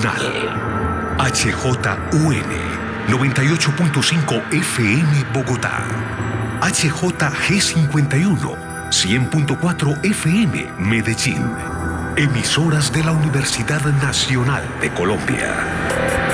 Nacional. HJUN 98.5 FM Bogotá. HJG51 100.4 FM Medellín. Emisoras de la Universidad Nacional de Colombia.